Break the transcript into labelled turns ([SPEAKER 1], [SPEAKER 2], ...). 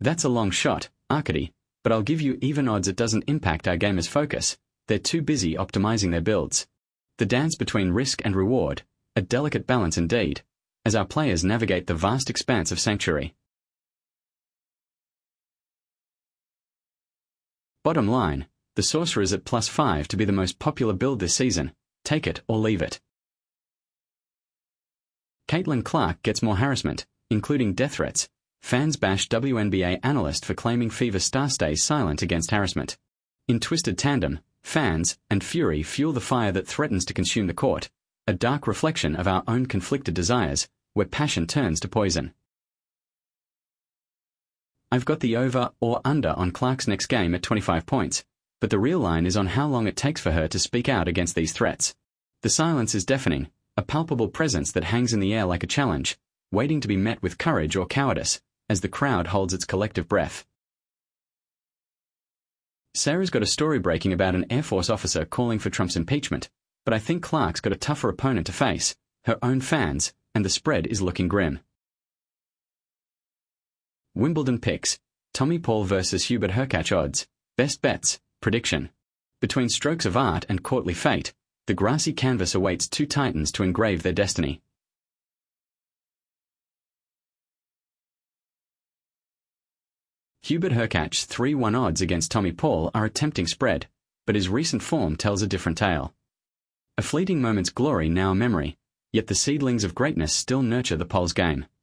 [SPEAKER 1] That's a long shot, Arcady, but I'll give you even odds it doesn't impact our gamers' focus. They're too busy optimizing their builds. The dance between risk and reward, a delicate balance indeed, as our players navigate the vast expanse of Sanctuary. Bottom line, the Sorcerer's at +5 to be the most popular build this season. Take it or leave it. Caitlin Clark gets more harassment, including death threats. Fans bash WNBA analyst for claiming Fever Star stays silent against harassment. In twisted tandem, fans and fury fuel the fire that threatens to consume the court, a dark reflection of our own conflicted desires, where passion turns to poison. I've got the over or under on Clark's next game at 25 points, but the real line is on how long it takes for her to speak out against these threats. The silence is deafening, a palpable presence that hangs in the air like a challenge, waiting to be met with courage or cowardice, as the crowd holds its collective breath. Sarah's got a story breaking about an Air Force officer calling for Trump's impeachment, but I think Clark's got a tougher opponent to face, her own fans, and the spread is looking grim. Wimbledon picks, Tommy Paul versus Hubert Hurkacz odds, best bets, prediction. Between strokes of art and courtly fate, the grassy canvas awaits two titans to engrave their destiny. Hubert Hurkacz 3-1 odds against Tommy Paul are a tempting spread, but his recent form tells a different tale. A fleeting moment's glory now a memory, yet the seedlings of greatness still nurture the Pole's game.